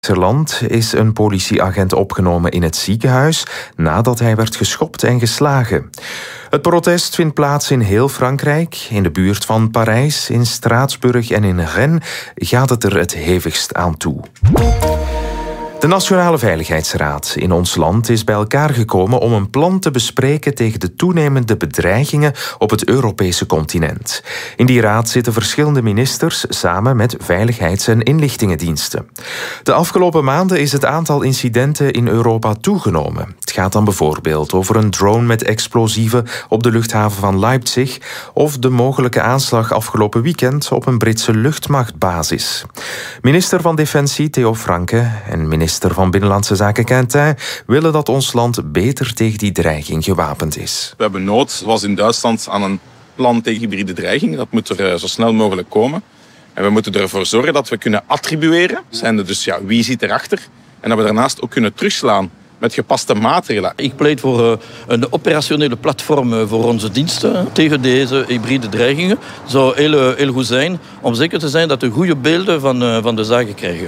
Zwitserland is een politieagent opgenomen in het ziekenhuis nadat hij werd geschopt en geslagen. Het protest vindt plaats in heel Frankrijk. In de buurt van Parijs, in Straatsburg en in Rennes gaat het er het hevigst aan toe. De Nationale Veiligheidsraad in ons land is bij elkaar gekomen om een plan te bespreken tegen de toenemende bedreigingen op het Europese continent. In die raad zitten verschillende ministers samen met veiligheids- en inlichtingendiensten. De afgelopen maanden is het aantal incidenten in Europa toegenomen. Het gaat dan bijvoorbeeld over een drone met explosieven op de luchthaven van Leipzig of de mogelijke aanslag afgelopen weekend op een Britse luchtmachtbasis. Minister van Defensie Theo Franke en minister van Binnenlandse Zaken Quentin willen dat ons land beter tegen die dreiging gewapend is. We hebben nood, zoals in Duitsland, aan een plan tegen hybride dreiging. Dat moet er zo snel mogelijk komen. En we moeten ervoor zorgen dat we kunnen attribueren. Zijnde dus wie zit erachter? En dat we daarnaast ook kunnen terugslaan met gepaste maatregelen. Ik pleit voor een operationele platform voor onze diensten tegen deze hybride dreigingen. Het zou heel goed zijn om zeker te zijn dat we goede beelden van de zaken krijgen.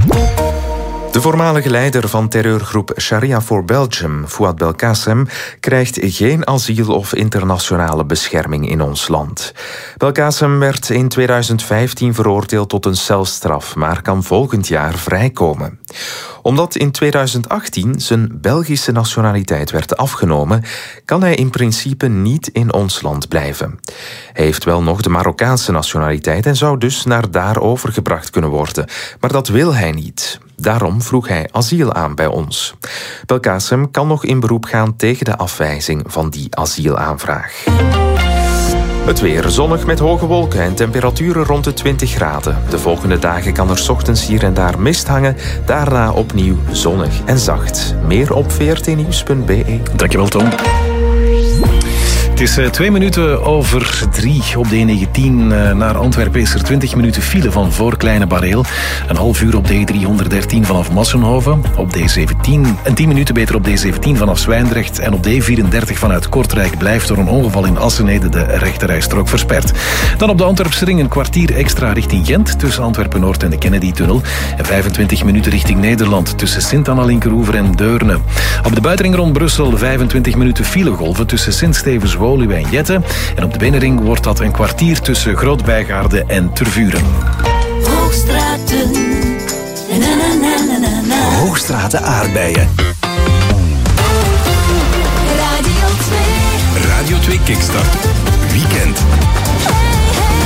De voormalige leider van terreurgroep Sharia for Belgium, Fouad Belkacem, krijgt geen asiel of internationale bescherming in ons land. Belkacem werd in 2015 veroordeeld tot een celstraf, maar kan volgend jaar vrijkomen. Omdat in 2018 zijn Belgische nationaliteit werd afgenomen, kan hij in principe niet in ons land blijven. Hij heeft wel nog de Marokkaanse nationaliteit en zou dus naar daar overgebracht kunnen worden, maar dat wil hij niet. Daarom vroeg hij asiel aan bij ons. Belkacem kan nog in beroep gaan tegen de afwijzing van die asielaanvraag. Het weer zonnig met hoge wolken en temperaturen rond de 20 graden. De volgende dagen kan er 's ochtends hier en daar mist hangen. Daarna opnieuw zonnig en zacht. Meer op vrtnieuws.be. Dankjewel, Tom. Het is 2 minuten over 3 op de E19 naar Antwerpen. Is er 20 minuten file van voor Kleine Bareel. Een half uur op de E313 vanaf Massenhoven. Op de E17, en 10 minuten beter op de E17 vanaf Zwijndrecht. En op de E34 vanuit Kortrijk blijft door een ongeval in Assenede de rechterrijstrook versperd. Dan op de Antwerpse ring een kwartier extra richting Gent tussen Antwerpen-Noord en de Kennedy-tunnel. En 25 minuten richting Nederland tussen Sint-Anna-Linkeroever en Deurne. Op de buitenring rond Brussel 25 minuten filegolven tussen Sint-Stevens, Woluwe en Jette. En op de binnenring wordt dat een kwartier tussen Groot-Bijgaarde en Tervuren. Hoogstraten. Hoogstraten aardbeien. Radio 2. Radio 2 Kickstart. Weekend.